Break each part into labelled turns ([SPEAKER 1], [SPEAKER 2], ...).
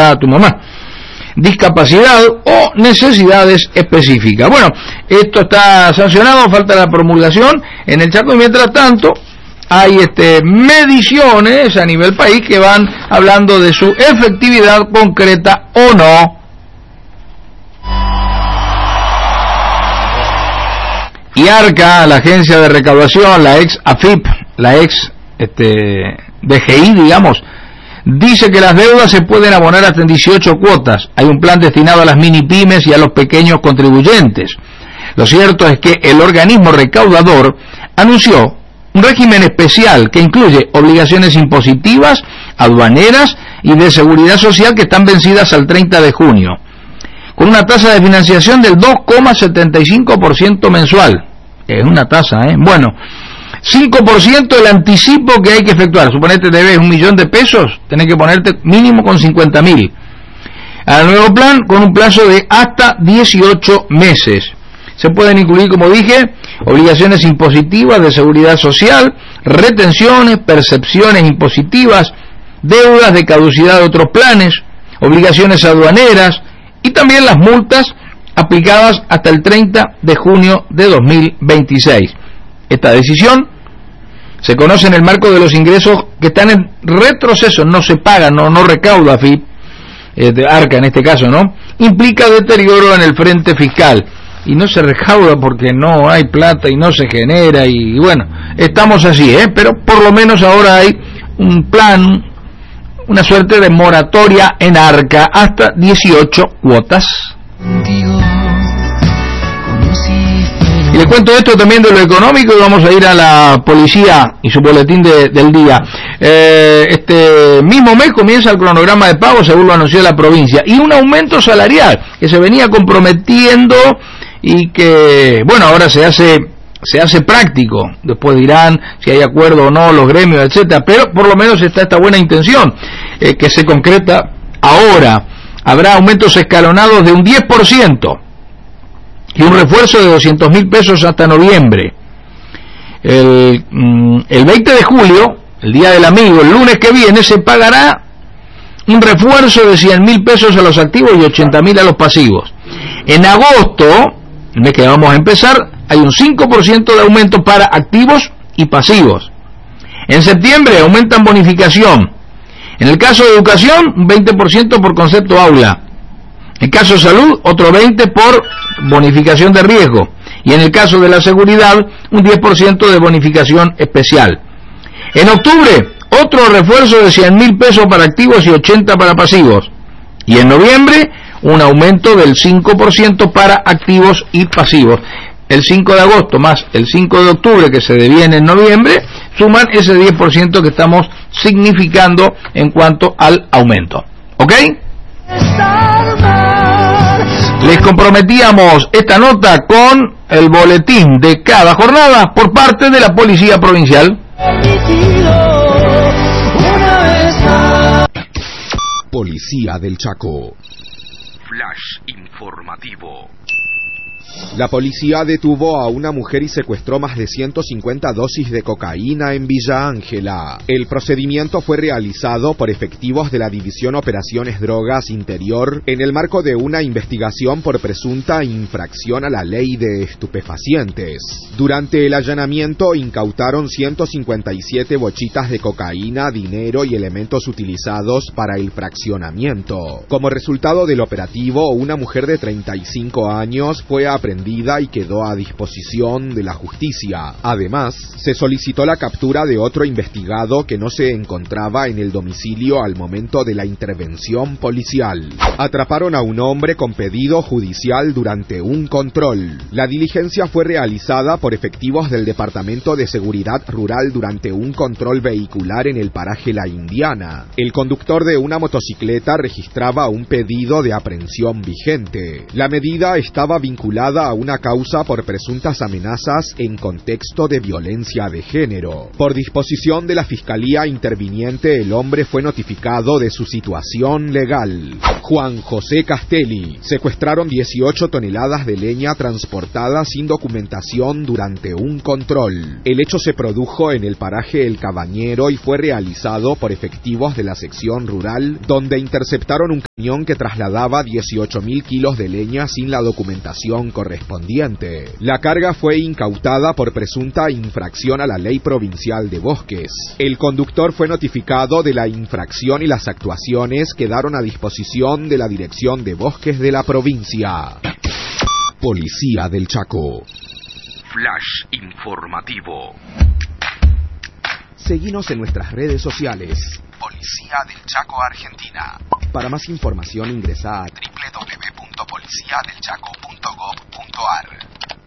[SPEAKER 1] a tu mamá. Discapacidad o necesidades específicas. Bueno, esto está sancionado, falta la promulgación en el Chaco, y mientras tanto hay mediciones a nivel país que van hablando de su efectividad concreta o no. Y ARCA, la agencia de recaudación, la ex AFIP, la ex DGI, digamos, dice que las deudas se pueden abonar hasta en 18 cuotas. Hay un plan destinado a las mini pymes y a los pequeños contribuyentes. Lo cierto es que el organismo recaudador anunció un régimen especial que incluye obligaciones impositivas, aduaneras y de seguridad social que están vencidas al 30 de junio, con una tasa de financiación del 2,75% mensual. Es una tasa, Bueno, 5% del anticipo que hay que efectuar. Suponete debes 1.000.000 de pesos, tenés que ponerte mínimo con 50.000. Al nuevo plan, con un plazo de hasta 18 meses. Se pueden incluir, como dije, obligaciones impositivas de seguridad social, retenciones, percepciones impositivas, deudas de caducidad de otros planes, obligaciones aduaneras y también las multas aplicadas hasta el 30 de junio de 2026. Esta decisión se conoce en el marco de los ingresos que están en retroceso, no se pagan, no recauda AFIP, ARCA en este caso, ¿no? Implica deterioro en el frente fiscal y no se recauda porque no hay plata y no se genera y bueno, estamos así, pero por lo menos ahora hay un plan, una suerte de moratoria en ARCA hasta 18 cuotas. Y le cuento esto también de lo económico y vamos a ir a la policía y su boletín del día. Este mismo mes comienza el cronograma de pago, según lo anunció la provincia, y un aumento salarial que se venía comprometiendo y que, bueno, ahora se hace práctico. Después dirán si hay acuerdo o no, los gremios, etcétera, pero por lo menos está esta buena intención que se concreta ahora. Habrá aumentos escalonados de un 10% y un refuerzo de 200.000 pesos hasta noviembre. El 20 de julio, el Día del Amigo, el lunes que viene, se pagará un refuerzo de 100.000 pesos a los activos y 80.000 a los pasivos. En agosto, el mes que vamos a empezar, hay un 5% de aumento para activos y pasivos. En septiembre aumentan bonificación. En el caso de educación, un 20% por concepto aula. En el caso de salud, otro 20% por bonificación de riesgo. Y en el caso de la seguridad, un 10% de bonificación especial. En octubre, otro refuerzo de 100.000 pesos para activos y 80 para pasivos. Y en noviembre, un aumento del 5% para activos y pasivos. El 5 de agosto más el 5 de octubre que se deviene en noviembre, suman ese 10% que estamos significando en cuanto al aumento. ¿Ok? Les comprometíamos esta nota con el boletín de cada jornada por parte de la Policía Provincial.
[SPEAKER 2] Policía del Chaco.
[SPEAKER 3] Flash informativo.
[SPEAKER 2] La policía detuvo a una mujer y secuestró más de 150 dosis de cocaína en Villa Ángela. El procedimiento fue realizado por efectivos de la División Operaciones Drogas Interior en el marco de una investigación por presunta infracción a la ley de estupefacientes. Durante el allanamiento incautaron 157 bochitas de cocaína, dinero y elementos utilizados para el fraccionamiento. Como resultado del operativo, una mujer de 35 años fue aprendida y quedó a disposición de la justicia. Además, se solicitó la captura de otro investigado que no se encontraba en el domicilio al momento de la intervención policial. Atraparon a un hombre con pedido judicial durante un control. La diligencia fue realizada por efectivos del Departamento de Seguridad Rural durante un control vehicular en el paraje La Indiana. El conductor de una motocicleta registraba un pedido de aprehensión vigente. La medida estaba vinculada a una causa por presuntas amenazas en contexto de violencia de género. Por disposición de la Fiscalía interviniente, el hombre fue notificado de su situación legal. Juan José Castelli. Secuestraron 18 toneladas de leña transportada sin documentación durante un control. El hecho se produjo en el paraje El Cabañero y fue realizado por efectivos de la sección rural, donde interceptaron un camión que trasladaba 18.000 kilos de leña sin la documentación correspondiente. La carga fue incautada por presunta infracción a la Ley Provincial de Bosques. El conductor fue notificado de la infracción y las actuaciones quedaron a disposición de la Dirección de Bosques de la provincia. Policía del Chaco.
[SPEAKER 3] Flash informativo.
[SPEAKER 2] Seguinos en nuestras redes sociales.
[SPEAKER 3] Policía del Chaco, Argentina.
[SPEAKER 2] Para más información ingresa a
[SPEAKER 3] www.policiadelchaco.gov.ar.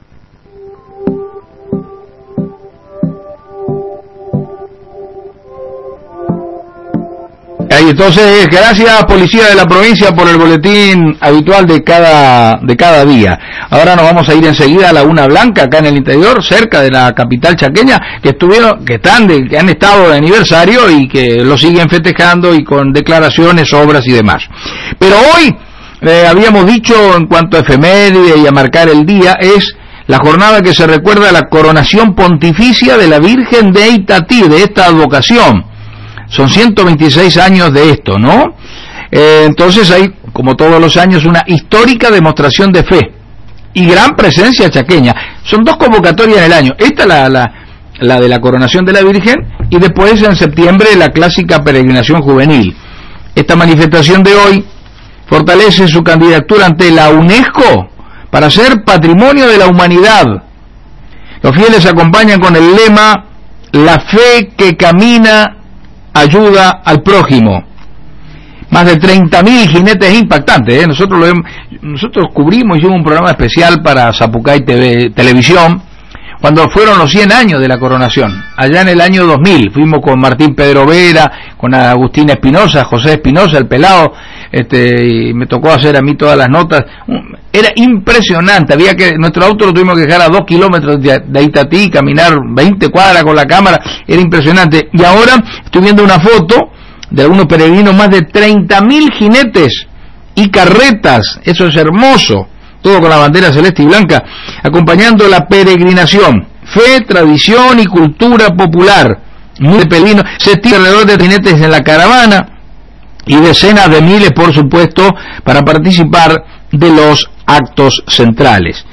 [SPEAKER 1] Entonces, gracias Policía de la Provincia por el boletín habitual de cada día. Ahora nos vamos a ir enseguida a Laguna Blanca, acá en el interior, cerca de la capital chaqueña, que han estado de aniversario y que lo siguen festejando y con declaraciones, obras y demás. Pero hoy, habíamos dicho en cuanto a efeméride y a marcar el día, es la jornada que se recuerda la coronación pontificia de la Virgen de Itatí, de esta advocación. Son 126 años de esto, ¿no? Entonces hay, como todos los años, una histórica demostración de fe y gran presencia chaqueña. Son dos convocatorias en el año. Esta la de la coronación de la Virgen y después en septiembre la clásica peregrinación juvenil. Esta manifestación de hoy fortalece su candidatura ante la UNESCO para ser Patrimonio de la Humanidad. Los fieles acompañan con el lema "La fe que camina ayuda al prójimo". Más de 30.000 jinetes impactantes, ¿eh? Nosotros cubrimos, hicimos un programa especial para Zapucay Televisión, cuando fueron los 100 años de la coronación, allá en el año 2000, fuimos con Martín Pedro Vera, con Agustín Espinosa, José Espinosa, el pelado, y me tocó hacer a mí todas las notas. Era impresionante, nuestro auto lo tuvimos que dejar a 2 kilómetros de Itatí, caminar 20 cuadras con la cámara, era impresionante. Y ahora estoy viendo una foto de algunos peregrinos, más de 30.000 jinetes y carretas, eso es hermoso, todo con la bandera celeste y blanca, acompañando la peregrinación. Fe, tradición y cultura popular. Muy peregrinos, se tira alrededor de jinetes en la caravana y decenas de miles, por supuesto, para participar de los actos centrales.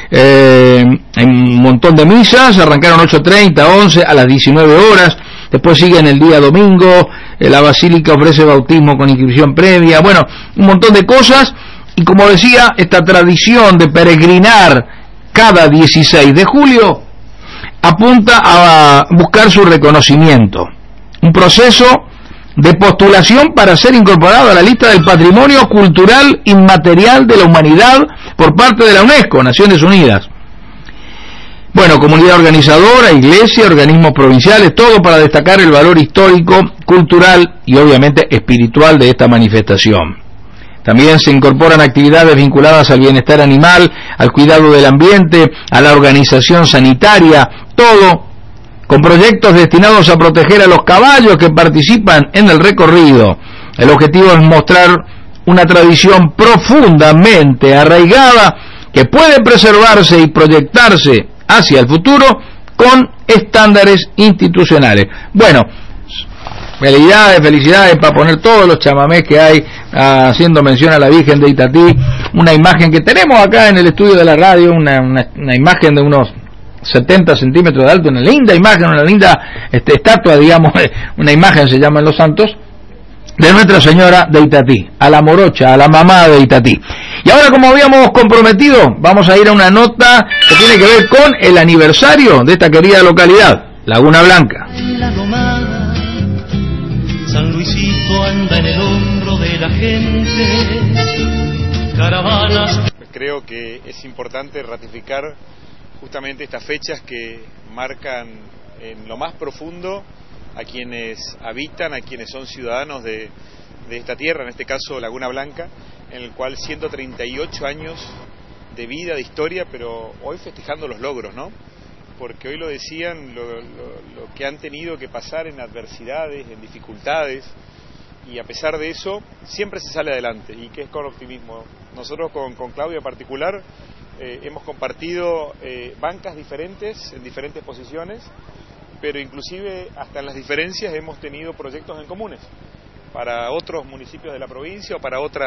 [SPEAKER 1] Un montón de misas, arrancaron 8:30, 11, a las 19 horas, después siguen el día domingo, la basílica ofrece bautismo con inscripción previa, bueno, un montón de cosas. Y como decía, esta tradición de peregrinar cada 16 de julio apunta a buscar su reconocimiento. Un proceso de postulación para ser incorporado a la lista del Patrimonio Cultural Inmaterial de la Humanidad por parte de la UNESCO, Naciones Unidas. Bueno, comunidad organizadora, iglesia, organismos provinciales, todo para destacar el valor histórico, cultural y obviamente espiritual de esta manifestación. También se incorporan actividades vinculadas al bienestar animal, al cuidado del ambiente, a la organización sanitaria, todo con proyectos destinados a proteger a los caballos que participan en el recorrido. El objetivo es mostrar una tradición profundamente arraigada que puede preservarse y proyectarse hacia el futuro con estándares institucionales. Bueno, felicidades para poner todos los chamamés que hay haciendo mención a la Virgen de Itatí, una imagen que tenemos acá en el estudio de la radio, una imagen de unos 70 centímetros de alto, una linda imagen, una linda estatua, digamos, una imagen se llama en Los Santos, de Nuestra Señora de Itatí, a la morocha, a la mamá de Itatí. Y ahora, como habíamos comprometido, vamos a ir a una nota que tiene que ver con el aniversario de esta querida localidad, Laguna Blanca.
[SPEAKER 4] San Luisito anda en el hombro de la gente, caravanas.
[SPEAKER 5] Creo que es importante ratificar justamente estas fechas que marcan en lo más profundo a quienes habitan, a quienes son ciudadanos de esta tierra, en este caso Laguna Blanca, en el cual 138 años de vida, de historia, pero hoy festejando los logros, ¿no? Porque hoy lo decían, lo que han tenido que pasar en adversidades, en dificultades, y a pesar de eso siempre se sale adelante, y que es con optimismo. Nosotros con Claudia en particular hemos compartido bancas diferentes en diferentes posiciones, pero inclusive hasta en las diferencias hemos tenido proyectos en comunes para otros municipios de la provincia o para otras